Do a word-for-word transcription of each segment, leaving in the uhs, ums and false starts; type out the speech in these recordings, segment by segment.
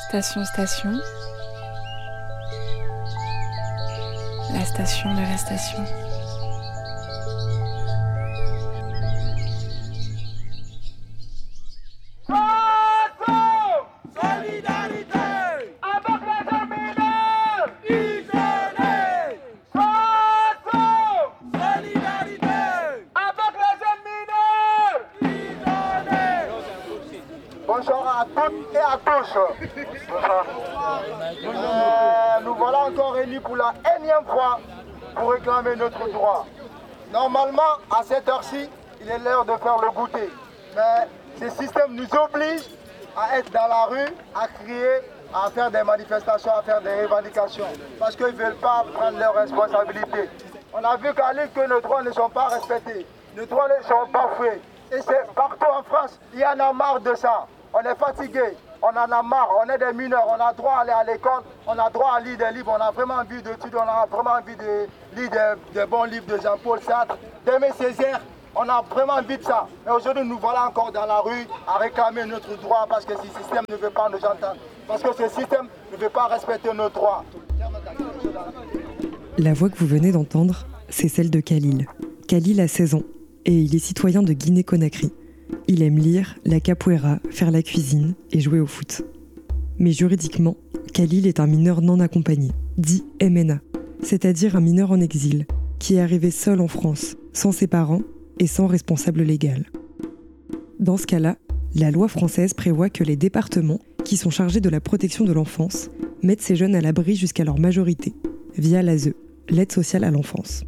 Station, station. La station de la station. Bonjour à toutes et à tous. Euh, nous voilà encore réunis pour la énième fois pour réclamer notre droit. Normalement, à cette heure-ci, il est l'heure de faire le goûter. Mais ce système nous oblige à être dans la rue, à crier, à faire des manifestations, à faire des revendications. Parce qu'ils ne veulent pas prendre leurs responsabilités. On a vu qu'à l'île que nos droits ne sont pas respectés. Nos droits ne sont pas faits. Et c'est partout en France, il y en a marre de ça. On est fatigué, on en a marre, on est des mineurs, on a droit à aller à l'école, on a droit à lire des livres, on a vraiment envie d'étudier, on a vraiment envie de lire des, des bons livres de Jean-Paul Sartre, d'Aimé Césaire, on a vraiment envie de ça. Et aujourd'hui, nous voilà encore dans la rue à réclamer notre droit parce que ce système ne veut pas nous entendre, parce que ce système ne veut pas respecter nos droits. La voix que vous venez d'entendre, c'est celle de Khalil. Khalil a seize ans et il est citoyen de Guinée-Conakry. Il aime lire, la capoeira, faire la cuisine et jouer au foot. Mais juridiquement, Khalil est un mineur non accompagné, dit M N A, c'est-à-dire un mineur en exil, qui est arrivé seul en France, sans ses parents et sans responsable légal. Dans ce cas-là, la loi française prévoit que les départements, qui sont chargés de la protection de l'enfance, mettent ces jeunes à l'abri jusqu'à leur majorité, via l'A S E, l'aide sociale à l'enfance.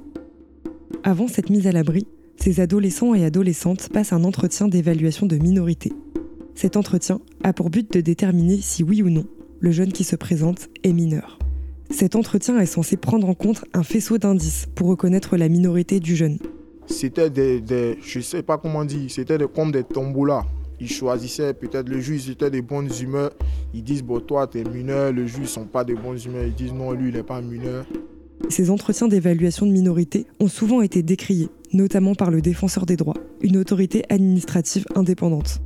Avant cette mise à l'abri, ces adolescents et adolescentes passent un entretien d'évaluation de minorité. Cet entretien a pour but de déterminer si oui ou non le jeune qui se présente est mineur. Cet entretien est censé prendre en compte un faisceau d'indices pour reconnaître la minorité du jeune. C'était des, des je sais pas comment dire, c'était des, comme des tombolas. Ils choisissaient, peut-être le juge était de bonnes humeurs. Ils disent, bon, toi, t'es mineur. Le juge ne sont pas de bonnes humeurs. Ils disent, non, lui, il n'est pas mineur. Ces entretiens d'évaluation de minorité ont souvent été décriés, notamment par le Défenseur des droits, une autorité administrative indépendante.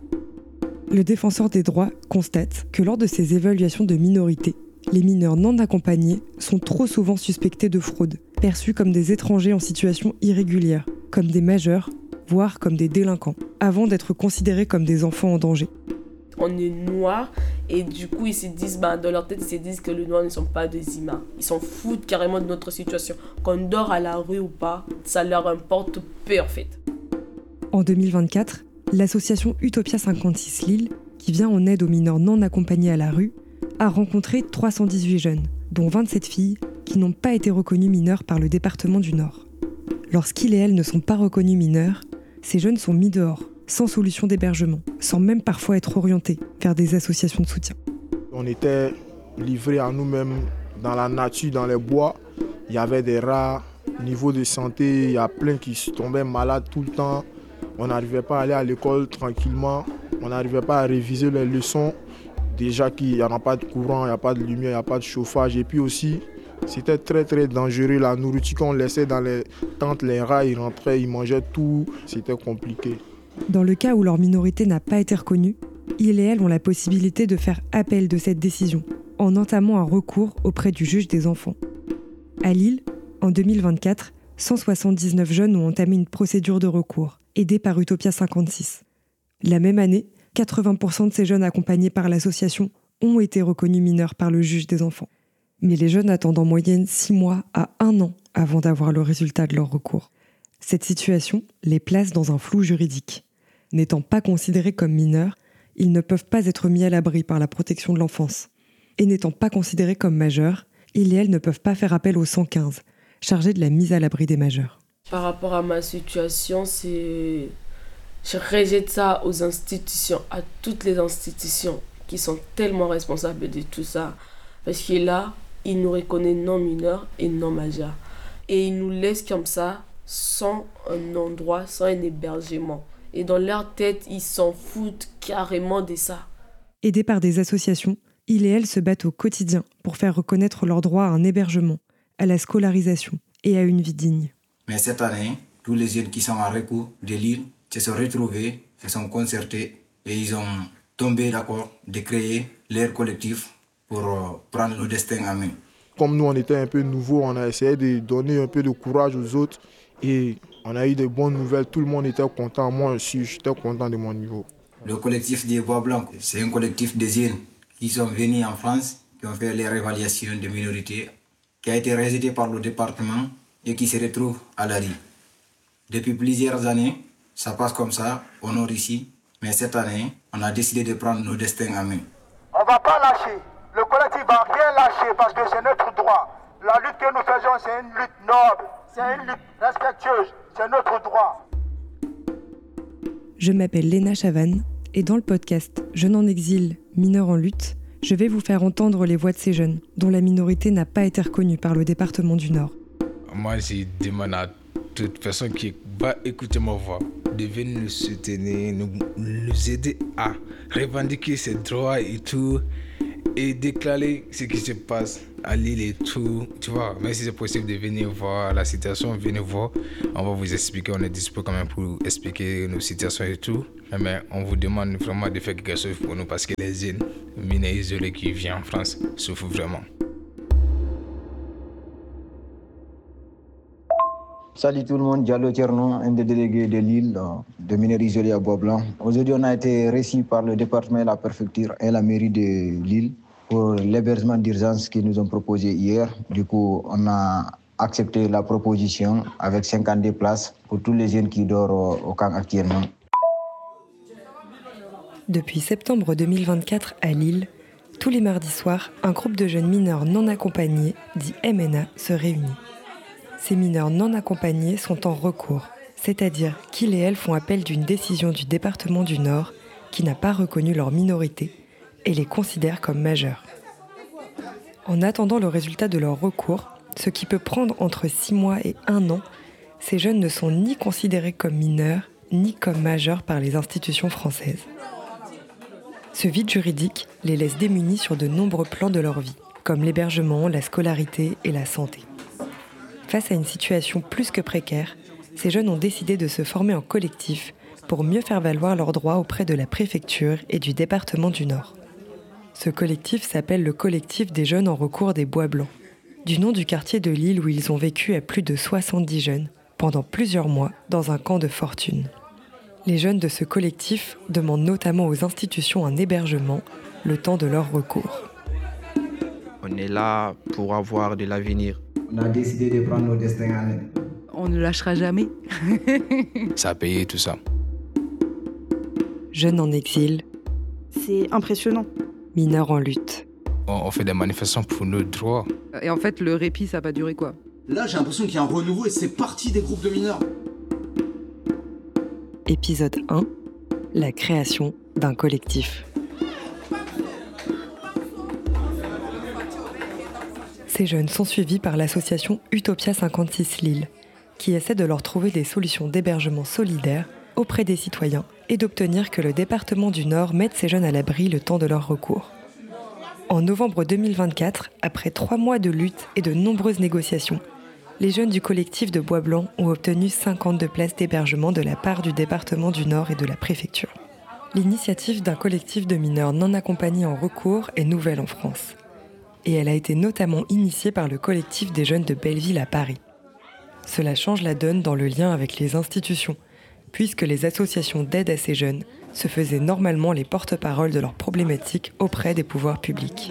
Le Défenseur des droits constate que lors de ces évaluations de minorité, les mineurs non accompagnés sont trop souvent suspectés de fraude, perçus comme des étrangers en situation irrégulière, comme des majeurs, voire comme des délinquants, avant d'être considérés comme des enfants en danger. On est noir et du coup ils se disent, bah, dans leur tête ils se disent que les noirs ne sont pas des humains. Ils s'en foutent carrément de notre situation. Qu'on dort à la rue ou pas, ça leur importe peu en fait. En deux mille vingt-quatre, l'association Utopia cinquante-six Lille, qui vient en aide aux mineurs non accompagnés à la rue, a rencontré trois cent dix-huit jeunes, dont vingt-sept filles, qui n'ont pas été reconnus mineurs par le département du Nord. Lorsqu'ils et elles ne sont pas reconnus mineurs, ces jeunes sont mis dehors, sans solution d'hébergement, sans même parfois être orientés vers des associations de soutien. On était livrés à nous-mêmes dans la nature, dans les bois. Il y avait des rats, niveau de santé, il y a plein qui tombaient malades tout le temps. On n'arrivait pas à aller à l'école tranquillement, on n'arrivait pas à réviser les leçons. Déjà qu'il n'y a pas de courant, il n'y a pas de lumière, il n'y a pas de chauffage. Et puis aussi, c'était très très dangereux. La nourriture qu'on laissait dans les tentes, les rats, ils rentraient, ils mangeaient tout. C'était compliqué. Dans le cas où leur minorité n'a pas été reconnue, ils et elles ont la possibilité de faire appel de cette décision en entamant un recours auprès du juge des enfants. À Lille, en deux mille vingt-quatre, cent soixante-dix-neuf jeunes ont entamé une procédure de recours, aidés par Utopia cinquante-six. La même année, quatre-vingts pour cent de ces jeunes accompagnés par l'association ont été reconnus mineurs par le juge des enfants. Mais les jeunes attendent en moyenne six mois à un an avant d'avoir le résultat de leur recours. Cette situation les place dans un flou juridique. N'étant pas considérés comme mineurs, ils ne peuvent pas être mis à l'abri par la protection de l'enfance. Et n'étant pas considérés comme majeurs, ils et elles ne peuvent pas faire appel au cent quinze, chargé de la mise à l'abri des majeurs. Par rapport à ma situation, c'est... je rejette ça aux institutions, à toutes les institutions qui sont tellement responsables de tout ça. Parce que là, ils nous reconnaissent non mineurs et non majeurs. Et ils nous laissent comme ça, sans un endroit, sans un hébergement. Et dans leur tête, ils s'en foutent carrément de ça. Aidés par des associations, ils et elles se battent au quotidien pour faire reconnaître leur droit à un hébergement, à la scolarisation et à une vie digne. Mais cette année, tous les jeunes qui sont en recours de Lille se sont retrouvés, se sont concertés et ils ont tombé d'accord de créer leur collectif pour euh, prendre le destin en main. Comme nous, on était un peu nouveaux, on a essayé de donner un peu de courage aux autres et on a eu de bonnes nouvelles. Tout le monde était content. Moi aussi, j'étais content de mon niveau. Le collectif des Bois Blancs, c'est un collectif de jeunes qui sont venus en France, qui ont fait leur évaluation de minorité, qui a été rejeté par le département et qui se retrouve à la rue. Depuis plusieurs années, ça passe comme ça, au nord ici, mais cette année, on a décidé de prendre nos destins en main. On ne va pas lâcher. Le collectif va rien lâcher parce que c'est notre droit. La lutte que nous faisons, c'est une lutte noble, c'est une lutte respectueuse, c'est notre droit. Je m'appelle Léna Chavannes et dans le podcast Jeunes en exil, mineurs en lutte, je vais vous faire entendre les voix de ces jeunes dont la minorité n'a pas été reconnue par le département du Nord. Moi, je demande à toute personne qui va écouter ma voix de venir nous soutenir, nous, nous aider à revendiquer ses droits et tout, et déclarer ce qui se passe à Lille et tout, tu vois. Même si c'est possible de venir voir la situation, venez voir. On va vous expliquer, on est dispo quand même pour expliquer nos situations et tout. Mais on vous demande vraiment de faire quelque chose pour nous parce que les jeunes mineurs isolés qui viennent en France souffrent vraiment. Salut tout le monde, Diallo Tierno, un des délégués de Lille, de mineurs isolés à Bois Blanc. Aujourd'hui, on a été reçus par le département et la préfecture et la mairie de Lille pour l'hébergement d'urgence qu'ils nous ont proposé hier. Du coup, on a accepté la proposition avec cinquante-deux places pour tous les jeunes qui dorment au camp actuellement. Depuis septembre deux mille vingt-quatre à Lille, tous les mardis soirs, un groupe de jeunes mineurs non accompagnés, dit M N A, se réunit. Ces mineurs non accompagnés sont en recours, c'est-à-dire qu'ils et elles font appel d'une décision du département du Nord qui n'a pas reconnu leur minorité et les considère comme majeurs. En attendant le résultat de leur recours, ce qui peut prendre entre six mois et un an, ces jeunes ne sont ni considérés comme mineurs ni comme majeurs par les institutions françaises. Ce vide juridique les laisse démunis sur de nombreux plans de leur vie, comme l'hébergement, la scolarité et la santé. Face à une situation plus que précaire, ces jeunes ont décidé de se former en collectif pour mieux faire valoir leurs droits auprès de la préfecture et du département du Nord. Ce collectif s'appelle le collectif des jeunes en recours des Bois Blancs, du nom du quartier de Lille où ils ont vécu à plus de soixante-dix jeunes pendant plusieurs mois dans un camp de fortune. Les jeunes de ce collectif demandent notamment aux institutions un hébergement le temps de leur recours. On est là pour avoir de l'avenir. On a décidé de prendre nos destins en main. On ne lâchera jamais. Ça a payé tout ça. Jeunes en exil. C'est impressionnant. Mineurs en lutte. On, on fait des manifestations pour nos droits. Et en fait, le répit, ça va durer quoi ? Là, j'ai l'impression qu'il y a un renouveau et c'est parti des groupes de mineurs. Épisode un. La création d'un collectif. Ces jeunes sont suivis par l'association Utopia cinquante-six Lille, qui essaie de leur trouver des solutions d'hébergement solidaire auprès des citoyens et d'obtenir que le département du Nord mette ces jeunes à l'abri le temps de leur recours. En novembre deux mille vingt-quatre, après trois mois de lutte et de nombreuses négociations, les jeunes du collectif de Bois Blanc ont obtenu cinquante-deux places d'hébergement de la part du département du Nord et de la préfecture. L'initiative d'un collectif de mineurs non accompagnés en recours est nouvelle en France. Et elle a été notamment initiée par le collectif des jeunes de Belleville à Paris. Cela change la donne dans le lien avec les institutions, puisque les associations d'aide à ces jeunes se faisaient normalement les porte-paroles de leurs problématiques auprès des pouvoirs publics.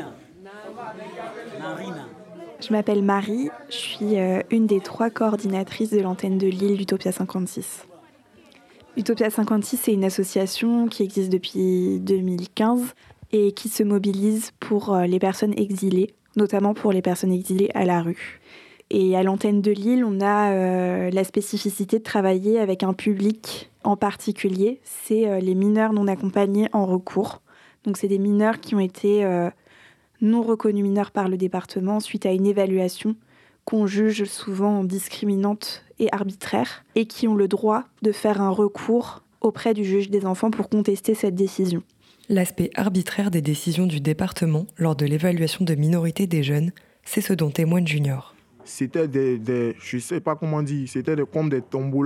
Je m'appelle Marie, je suis euh, une des trois coordinatrices de l'antenne de Lille Utopia cinquante-six. Utopia cinquante-six, c'est une association qui existe depuis deux mille quinze et qui se mobilise pour les personnes exilées, notamment pour les personnes exilées à la rue. Et à l'antenne de Lille, on a euh, la spécificité de travailler avec un public en particulier, c'est euh, les mineurs non accompagnés en recours. Donc c'est des mineurs qui ont été euh, non reconnus mineurs par le département suite à une évaluation qu'on juge souvent discriminante et arbitraire, et qui ont le droit de faire un recours auprès du juge des enfants pour contester cette décision. L'aspect arbitraire des décisions du département lors de l'évaluation de minorité des jeunes, c'est ce dont témoigne Junior. C'était des, des je ne sais pas comment dire, c'était des, comme des tombolas.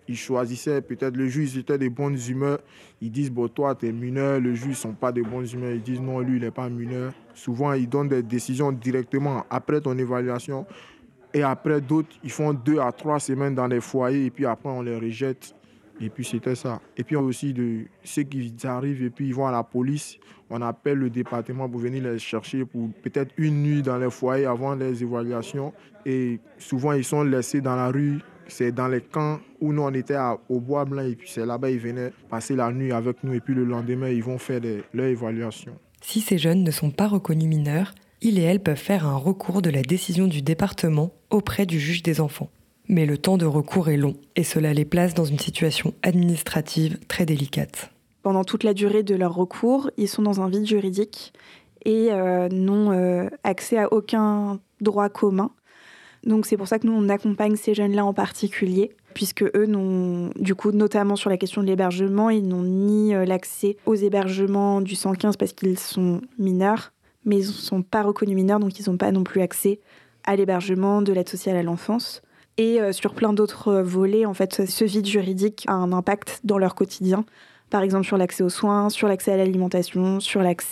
ils choisissaient, peut-être le juge était de bonnes humeurs. Ils disent, bon, toi, tu es mineur. Le juge ne sont pas de bonnes humeurs. Ils disent, non, lui, il n'est pas mineur. Souvent, ils donnent des décisions directement après ton évaluation. Et après, d'autres, ils font deux à trois semaines dans les foyers et puis après, on les rejette. Et puis, c'était ça. Et puis, aussi, de ceux qui arrivent et puis ils vont à la police, on appelle le département pour venir les chercher pour peut-être une nuit dans les foyers avant les évaluations. Et souvent, ils sont laissés dans la rue. C'est dans les camps où nous, on était à, au Bois Blanc. Et puis, c'est là-bas, ils venaient passer la nuit avec nous. Et puis, le lendemain, ils vont faire des, leur évaluation. Si ces jeunes ne sont pas reconnus mineurs, ils et elles peuvent faire un recours de la décision du département auprès du juge des enfants. Mais le temps de recours est long et cela les place dans une situation administrative très délicate. Pendant toute la durée de leur recours, ils sont dans un vide juridique et euh, n'ont euh, accès à aucun droit commun. Donc c'est pour ça que nous, on accompagne ces jeunes-là en particulier, puisque eux, n'ont, du coup, notamment sur la question de l'hébergement, ils n'ont ni euh, l'accès aux hébergements du cent quinze parce qu'ils sont mineurs, mais ils ne sont pas reconnus mineurs, donc ils n'ont pas non plus accès à l'hébergement de l'aide sociale à l'enfance. Et euh, sur plein d'autres volets, en fait, ce vide juridique a un impact dans leur quotidien. Par exemple, sur l'accès aux soins, sur l'accès à l'alimentation, sur l'accès